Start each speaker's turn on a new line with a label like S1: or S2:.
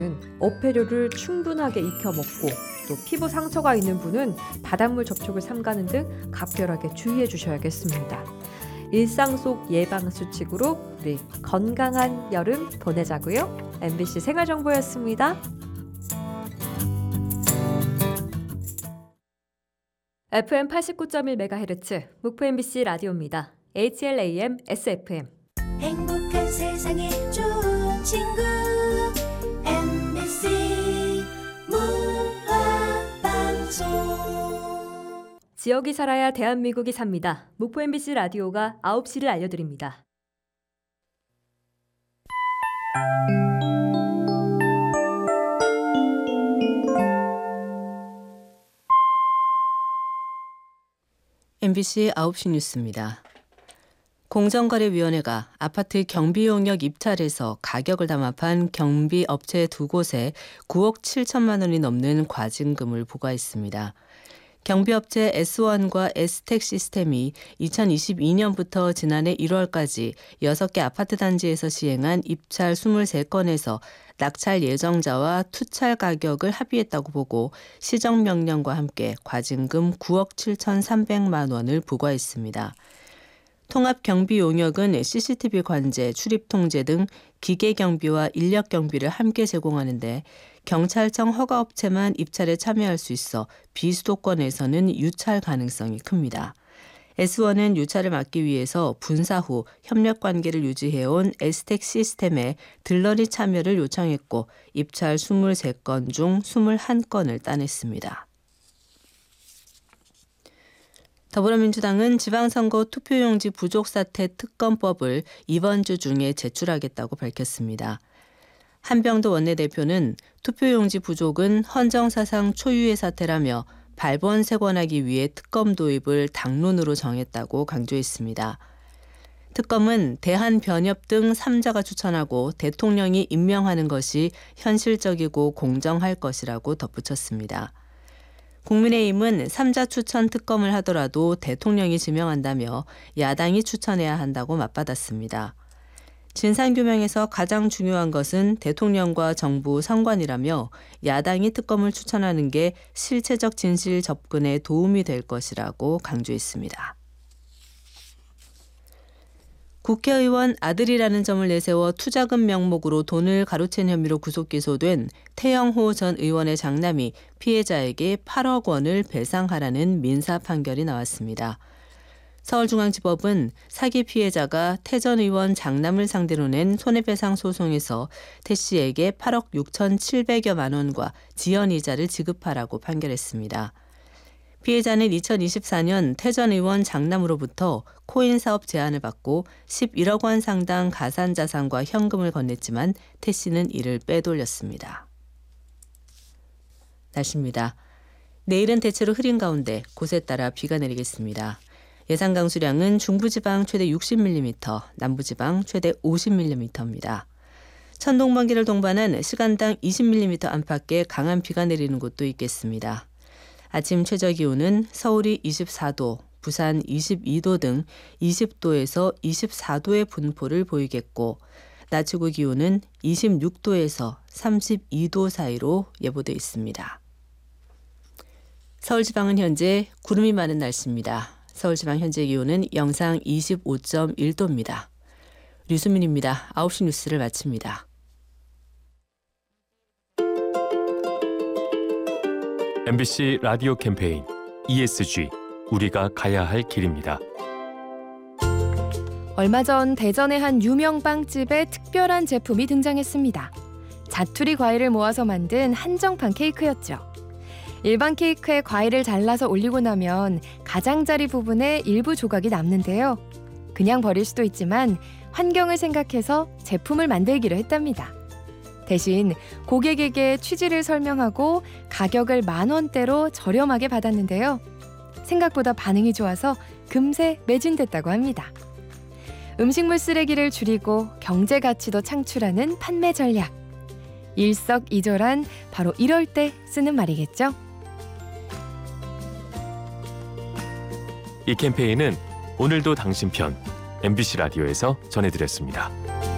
S1: 어패류를 충분하게 익혀 먹고 또 피부 상처가 있는 분은 바닷물 접촉을 삼가는 등 각별하게 주의해 주셔야겠습니다. 일상 속 예방 수칙으로 우리 건강한 여름 보내자고요. MBC 생활정보였습니다. FM 89.1MHz 목포 MBC 라디오입니다. HLAM SFM.
S2: 행복한 세상에 좋은 친구 MBC 문화방송.
S1: 지역이 살아야 대한민국이 삽니다. 목포 MBC 라디오가 9시를 알려드립니다.
S3: MBC 9시 뉴스입니다. 공정거래위원회가 아파트 경비용역 입찰에서 가격을 담합한 경비업체 2곳에 9억 7천만 원이 넘는 과징금을 부과했습니다. 경비업체 S1과 S택 시스템이 2022년부터 지난해 1월까지 6개 아파트 단지에서 시행한 입찰 23건에서 낙찰 예정자와 투찰 가격을 합의했다고 보고 시정명령과 함께 과징금 9억 7,300만 원을 부과했습니다. 통합경비용역은 CCTV 관제, 출입통제 등 기계경비와 인력경비를 함께 제공하는데 경찰청 허가업체만 입찰에 참여할 수 있어 비수도권에서는 유찰 가능성이 큽니다. S1은 유찰을 막기 위해서 분사 후 협력관계를 유지해온 S택 시스템에 들러리 참여를 요청했고 입찰 23건 중 21건을 따냈습니다. 더불어민주당은 지방선거 투표용지 부족 사태 특검법을 이번 주 중에 제출하겠다고 밝혔습니다. 한병도 원내대표는 투표용지 부족은 헌정사상 초유의 사태라며 발본 세권하기 위해 특검 도입을 당론으로 정했다고 강조했습니다. 특검은 대한변협 등 3자가 추천하고 대통령이 임명하는 것이 현실적이고 공정할 것이라고 덧붙였습니다. 국민의힘은 3자 추천 특검을 하더라도 대통령이 지명한다며 야당이 추천해야 한다고 맞받았습니다. 진상규명에서 가장 중요한 것은 대통령과 정부 상관이라며 야당이 특검을 추천하는 게 실체적 진실 접근에 도움이 될 것이라고 강조했습니다. 국회의원 아들이라는 점을 내세워 투자금 명목으로 돈을 가로챈 혐의로 구속 기소된 태영호 전 의원의 장남이 피해자에게 8억 원을 배상하라는 민사 판결이 나왔습니다. 서울중앙지법은 사기 피해자가 태 전 의원 장남을 상대로 낸 손해배상 소송에서 태 씨에게 8억 6,700여만 원과 지연이자를 지급하라고 판결했습니다. 피해자는 2024년 태 전 의원 장남으로부터 코인 사업 제안을 받고 11억 원 상당 가산자산과 현금을 건넸지만 태 씨는 이를 빼돌렸습니다. 날씨입니다. 내일은 대체로 흐린 가운데 곳에 따라 비가 내리겠습니다. 예상 강수량은 중부지방 최대 60mm, 남부지방 최대 50mm입니다. 천둥번개를 동반한 시간당 20mm 안팎의 강한 비가 내리는 곳도 있겠습니다. 아침 최저기온은 서울이 24도, 부산 22도 등 20도에서 24도의 분포를 보이겠고 낮 최고 기온은 26도에서 32도 사이로 예보돼 있습니다. 서울지방은 현재 구름이 많은 날씨입니다. 서울지방 현재 기온은 영상 25.1도입니다. 류수민입니다. 9시 뉴스를 마칩니다.
S4: MBC 라디오 캠페인 ESG 우리가 가야 할 길입니다.
S5: 얼마 전 대전의 한 유명 빵집에 특별한 제품이 등장했습니다. 자투리 과일을 모아서 만든 한정판 케이크였죠. 일반 케이크에 과일을 잘라서 올리고 나면 가장자리 부분에 일부 조각이 남는데요. 그냥 버릴 수도 있지만 환경을 생각해서 제품을 만들기로 했답니다. 대신 고객에게 취지를 설명하고 가격을 10,000원대로 저렴하게 받았는데요. 생각보다 반응이 좋아서 금세 매진됐다고 합니다. 음식물 쓰레기를 줄이고 경제 가치도 창출하는 판매 전략. 일석이조란 바로 이럴 때 쓰는 말이겠죠.
S4: 이 캠페인은 오늘도 당신 편 MBC 라디오에서 전해드렸습니다.